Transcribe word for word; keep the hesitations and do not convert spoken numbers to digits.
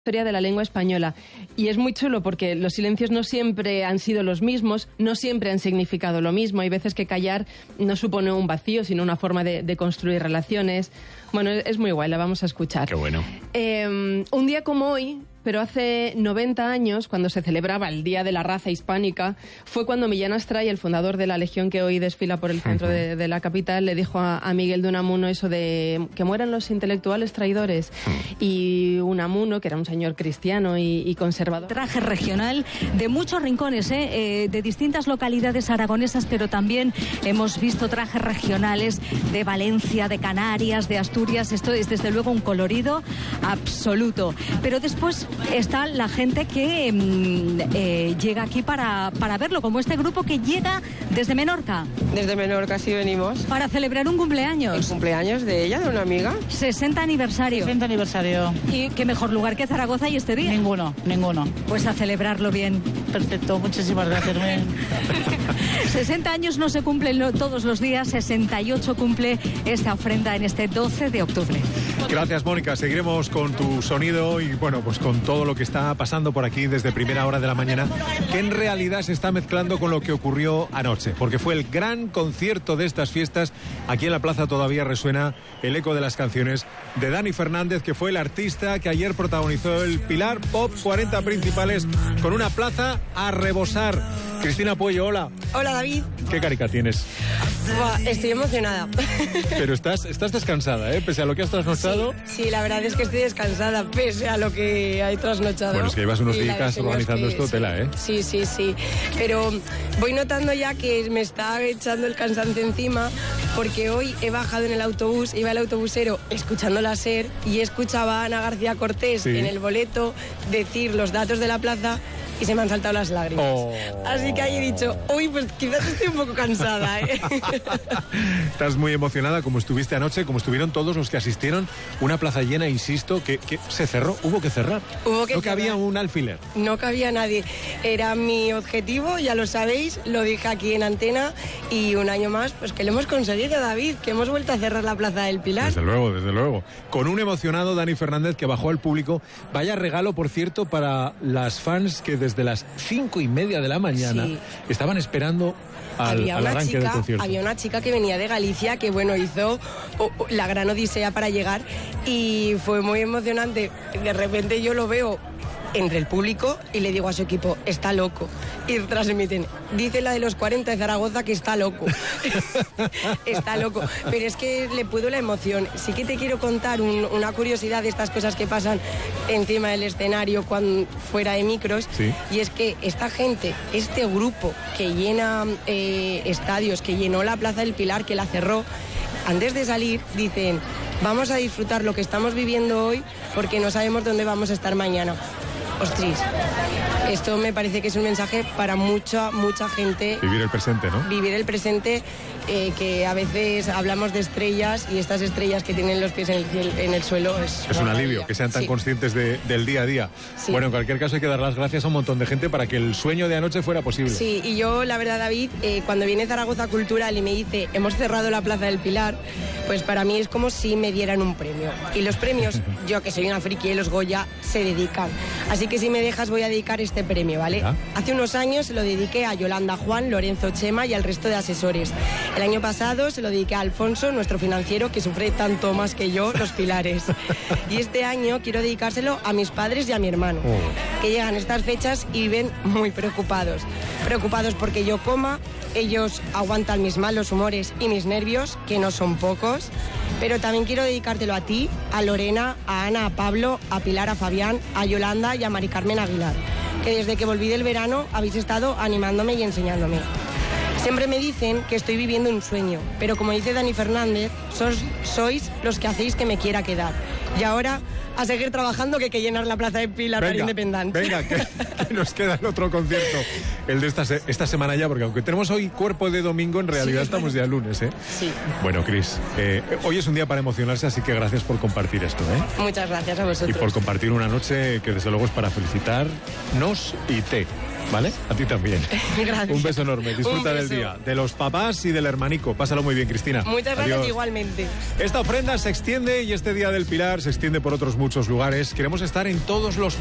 Historia de la lengua española, y es muy chulo porque los silencios no siempre han sido los mismos, no siempre han significado lo mismo. Hay veces que callar no supone un vacío, sino una forma de, de construir relaciones. Bueno, es muy guay, la vamos a escuchar. Qué bueno. Eh, un día como hoy, pero hace noventa años, cuando se celebraba el Día de la Raza Hispánica, fue cuando Millán Astray, el fundador de la Legión que hoy desfila por el centro uh-huh. de, de la capital, le dijo a, a Miguel de Unamuno eso de que mueran los intelectuales traidores. Uh-huh. Y Unamuno, que era un señor cristiano y, y conservador. Traje regional de muchos rincones, ¿eh? Eh, de distintas localidades aragonesas, pero también hemos visto trajes regionales de Valencia, de Canarias, de Asturias. Esto es desde luego un colorido absoluto. Pero después está la gente que eh, llega aquí para, para verlo, como este grupo que llega desde Menorca. Desde Menorca sí venimos. Para celebrar un cumpleaños. El cumpleaños de ella, de una amiga. sesenta aniversario. sesenta aniversario. ¿Y qué mejor lugar que Zaragoza y este día? Ninguno, ninguno. Pues a celebrarlo bien. Perfecto, muchísimas gracias. sesenta años no se cumplen todos los días, sesenta y ocho cumple esta ofrenda en este doce de octubre. Gracias, Mónica. Seguiremos con tu sonido y, bueno, pues con todo lo que está pasando por aquí desde primera hora de la mañana, que en realidad se está mezclando con lo que ocurrió anoche, porque fue el gran concierto de estas fiestas. Aquí en la plaza todavía resuena el eco de las canciones de Dani Fernández, que fue el artista que ayer protagonizó el Pilar Pop cuarenta Principales con una plaza a rebosar. Cristina Puello, hola. Hola, David. ¿Qué carica tienes? Buah, estoy emocionada. Pero estás, estás descansada, ¿eh? Pese a lo que has trasnochado. Sí, sí, la verdad es que estoy descansada, pese a lo que hay trasnochado. Bueno, es que llevas unos días organizando esto, sí, tela, ¿eh? Sí, sí, sí. Pero voy notando ya que me está echando el cansancio encima, porque hoy he bajado en el autobús, iba el autobusero escuchando la SER y escuchaba a Ana García Cortés sí. en el boleto decir los datos de la plaza y se me han saltado las lágrimas. Oh. Así que ahí he dicho, uy, pues quizás estoy un poco cansada, ¿eh? Estás muy emocionada, como estuviste anoche, como estuvieron todos los que asistieron. Una plaza llena, insisto, que, que se cerró, hubo que cerrar. Hubo que no cerrar. cabía un alfiler. No cabía nadie. Era mi objetivo, ya lo sabéis, lo dije aquí en antena, y un año más, pues que lo hemos conseguido, David, que hemos vuelto a cerrar la Plaza del Pilar. Desde luego, desde luego. Con un emocionado Dani Fernández que bajó al público. Vaya regalo, por cierto, para las fans que desde las cinco y media de la mañana sí. estaban esperando al, había al una arranque chica, del concierto. Había una chica que venía de Galicia que, bueno, hizo oh, oh, la gran odisea para llegar y fue muy emocionante. De repente yo lo veo entre el público y le digo a su equipo, está loco. Y transmiten, dice la de los cuarenta de Zaragoza que está loco. Está loco. Pero es que le puedo la emoción. Sí que te quiero contar un, una curiosidad de estas cosas que pasan encima del escenario cuando fuera de micros. ¿Sí? Y es que esta gente, este grupo que llena eh, estadios, que llenó la Plaza del Pilar, que la cerró, antes de salir dicen, vamos a disfrutar lo que estamos viviendo hoy porque no sabemos dónde vamos a estar mañana. Ostras, esto me parece que es un mensaje para mucha, mucha gente. Vivir el presente, ¿no? Vivir el presente, eh, que a veces hablamos de estrellas y estas estrellas que tienen los pies en el, en el suelo es... Es un alivio, que sean tan sí. conscientes de, del día a día. Sí. Bueno, en cualquier caso hay que dar las gracias a un montón de gente para que el sueño de anoche fuera posible. Sí, y yo, la verdad, David, eh, cuando viene Zaragoza Cultural y me dice, hemos cerrado la Plaza del Pilar, pues para mí es como si me dieran un premio. Y los premios, yo que soy una friki de los Goya, se dedican. Así que si me dejas voy a dedicar este premio, ¿vale? ¿Ah? Hace unos años se lo dediqué a Yolanda, Juan, Lorenzo, Chema y al resto de asesores. El año pasado se lo dediqué a Alfonso, nuestro financiero, que sufre tanto más que yo los pilares. Y este año quiero dedicárselo a mis padres y a mi hermano, oh. que llegan estas fechas y viven muy preocupados. Preocupados porque yo coma, ellos aguantan mis malos humores y mis nervios, que no son pocos. Pero también quiero dedicártelo a ti, a Lorena, a Ana, a Pablo, a Pilar, a Fabián, a Yolanda y a Mari Carmen Aguilar, que desde que volví del verano habéis estado animándome y enseñándome. Siempre me dicen que estoy viviendo un sueño, pero como dice Dani Fernández, sois, sois los que hacéis que me quiera quedar. Y ahora, a seguir trabajando, que hay que llenar la Plaza de Pilar para Independiente. Venga, que, que nos queda el otro concierto, el de esta, esta semana ya, porque aunque tenemos hoy cuerpo de domingo, en realidad sí, estamos ya lunes, ¿eh? Sí. Bueno, Cris, eh, hoy es un día para emocionarse, así que gracias por compartir esto, ¿eh? Muchas gracias a vosotros. Y por compartir una noche que desde luego es para felicitarnos y te. ¿Vale? A ti también. Gracias. Un beso enorme. Disfruta Un del beso. día. De los papás y del hermanico. Pásalo muy bien, Cristina. Muchas gracias. Adiós. Igualmente. Esta ofrenda se extiende y este Día del Pilar se extiende por otros muchos lugares. Queremos estar en todos los